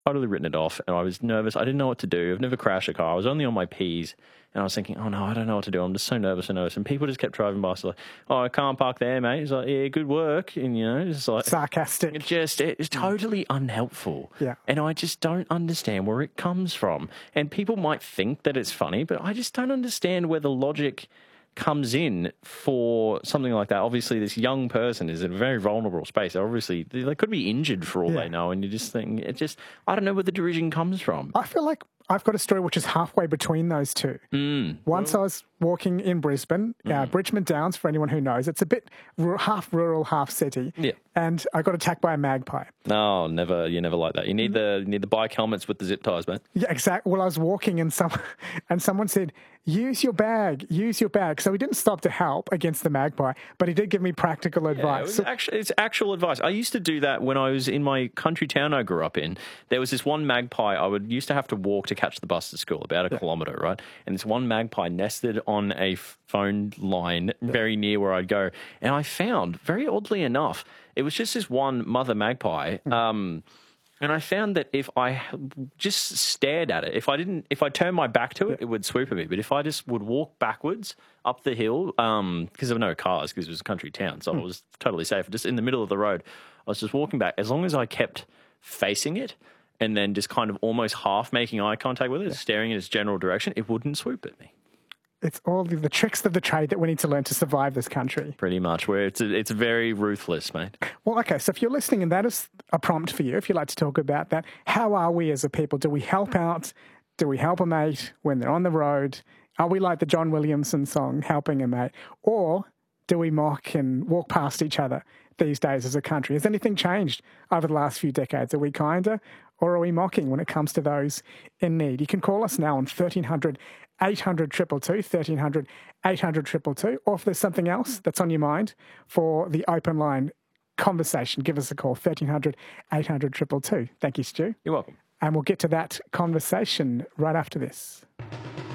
totally written it off, and I was nervous. I didn't know what to do. I've never crashed a car. I was only on my P's, and I was thinking, oh, no, I don't know what to do. I'm just so nervous and nervous. And people just kept driving by. So like, oh, I can't park there, mate. It's like, yeah, good work. And, it's like... Sarcastic. It's totally unhelpful. Yeah. And I just don't understand where it comes from. And people might think that it's funny, but I just don't understand where the logic comes in for something like that. Obviously, this young person is in a very vulnerable space. Obviously, they could be injured for all they know, and you just think, I don't know where the derision comes from. I feel like I've got a story which is halfway between those two. Once I was walking in Brisbane, Bridgman Downs, for anyone who knows, it's a bit half rural, half city. Yeah. And I got attacked by a magpie. No, never. You never like that. You need the bike helmets with the zip ties, man. Yeah, exactly. Well, I was walking and someone said, use your bag. So he didn't stop to help against the magpie, but he did give me practical advice. It's actual advice. I used to do that when I was in my country town I grew up in. There was this one magpie. I used to have to walk to catch the bus to school, about a kilometre, right? And this one magpie nested on a phone line very near where I'd go. And I found, very oddly enough, it was just this one mother magpie. And I found that if I just stared at it, if I turned my back to it, it would swoop at me. But if I just would walk backwards up the hill, because there were no cars, because it was a country town, so I was totally safe. Just in the middle of the road, I was just walking back. As long as I kept facing it and then just kind of almost half making eye contact with it, staring in its general direction, it wouldn't swoop at me. It's all the tricks of the trade that we need to learn to survive this country. Pretty much, where it's very ruthless, mate. Well, okay, so if you're listening and that is a prompt for you, if you'd like to talk about that, how are we as a people? Do we help out? Do we help a mate when they're on the road? Are we like the John Williamson song, Helping a Mate? Or do we mock and walk past each other these days as a country? Has anything changed over the last few decades? Are we kinder or are we mocking when it comes to those in need? You can call us now on 1300 800 222, 1300 800 222, or if there's something else that's on your mind for the open line conversation, give us a call, 1300 800 222. Thank you, Stu. You're welcome. And we'll get to that conversation right after this.